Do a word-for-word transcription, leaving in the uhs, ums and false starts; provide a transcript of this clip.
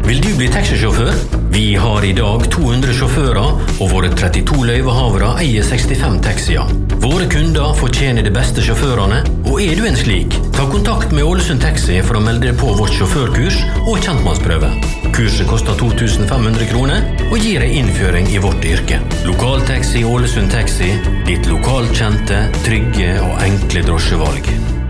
Vil du bli taxisjåfør? Vi har i dag to hundre sjåfører, og våre trettito løyvehavere eier sekstifem taxier. Våre kunder fortjener de beste sjåførene, og er du en slik? Ta kontakt med Ålesund Taxi for å melde deg på vårt sjåførkurs og kjentmannsprøve. Kurset koster to tusen fem hundre kroner og gir deg innføring i vårt yrke. Lokaltaxi Ålesund Taxi, ditt lokalt kjente, trygge og enkle drosjevalg.